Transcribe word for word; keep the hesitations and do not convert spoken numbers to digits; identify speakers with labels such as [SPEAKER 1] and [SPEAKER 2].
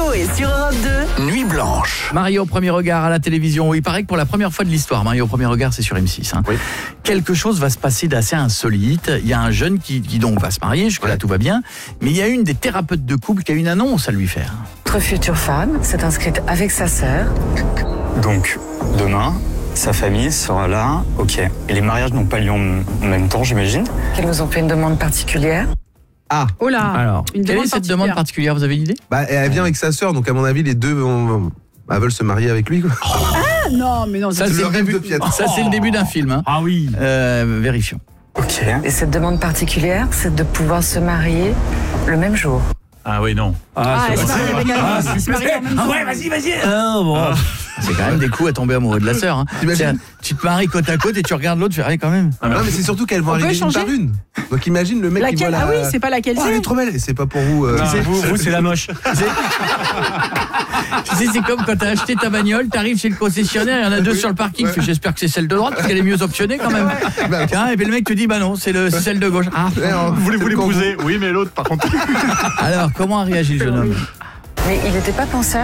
[SPEAKER 1] est sur Europe deux.
[SPEAKER 2] Nuit blanche.
[SPEAKER 3] Marie au premier regard à la télévision. Il paraît que pour la première fois de l'histoire, Marie au premier regard, c'est sur M six. Hein.
[SPEAKER 2] Oui.
[SPEAKER 3] Quelque chose va se passer d'assez insolite. Il y a un jeune qui, qui donc va se marier, jusque-là tout va bien. Mais il y a une des thérapeutes de couple qui a une annonce à lui faire.
[SPEAKER 4] Notre future femme s'est inscrite avec sa sœur.
[SPEAKER 5] Donc, demain, sa famille sera là, ok. Et les mariages n'ont pas lieu en en même temps, j'imagine.
[SPEAKER 4] Qu'elles nous ont fait une demande particulière.
[SPEAKER 6] Ah,
[SPEAKER 7] Oh là.
[SPEAKER 3] Alors,
[SPEAKER 7] une
[SPEAKER 3] quelle est
[SPEAKER 7] demande
[SPEAKER 3] cette demande particulière, vous avez une idée?
[SPEAKER 6] bah elle vient avec sa sœur, donc à mon avis les deux vont, bah, veulent se marier avec lui, quoi.
[SPEAKER 7] Ah non, mais non,
[SPEAKER 3] Ça,
[SPEAKER 7] c'est
[SPEAKER 6] le
[SPEAKER 3] c'est le
[SPEAKER 6] rêve
[SPEAKER 3] début,
[SPEAKER 6] de Pietro.
[SPEAKER 3] ça, c'est le début d'un film. Hein.
[SPEAKER 2] Ah oui.
[SPEAKER 3] Euh, vérifions.
[SPEAKER 5] Ok.
[SPEAKER 4] Et cette demande particulière, c'est de pouvoir se marier le même jour.
[SPEAKER 2] Ah oui, non.
[SPEAKER 7] Ah, elle se marie avec un-
[SPEAKER 2] Ah,
[SPEAKER 7] elle se marie en même
[SPEAKER 2] ah
[SPEAKER 7] temps.
[SPEAKER 2] ouais, vas-y, vas-y. Ah, bon.
[SPEAKER 3] C'est quand même des coups à tomber amoureux de la sœur. Hein.
[SPEAKER 6] T'imagines
[SPEAKER 3] C'est- Tu te maries côte à côte et tu regardes l'autre, tu fais rien quand même.
[SPEAKER 6] Non mais c'est surtout qu'elles vont
[SPEAKER 7] On peut
[SPEAKER 6] arriver une
[SPEAKER 7] échanger
[SPEAKER 6] par une. Donc imagine le mec qui voit
[SPEAKER 7] Laquelle
[SPEAKER 6] la...
[SPEAKER 7] Ah oui, c'est pas laquelle
[SPEAKER 6] Oh, elle est
[SPEAKER 7] c'est.
[SPEAKER 6] trop belle, et c'est pas pour vous. euh,
[SPEAKER 2] Vous, vous c'est la moche.
[SPEAKER 3] Tu sais, c'est comme quand t'as acheté ta bagnole, t'arrives chez le concessionnaire, il y en a deux sur le parking, tu fais, j'espère que c'est celle de droite parce qu'elle est mieux optionnée quand même.
[SPEAKER 6] Bah,
[SPEAKER 3] Tiens, et puis le mec te dit bah non, c'est le- c'est celle de gauche. Ah.
[SPEAKER 6] ouais, hein,
[SPEAKER 2] Voulez-vous
[SPEAKER 6] c'est le
[SPEAKER 2] l'épouser? Oui, mais l'autre, par contre.
[SPEAKER 3] Alors, comment a réagi le jeune homme?
[SPEAKER 4] Mais il n'était pas pensé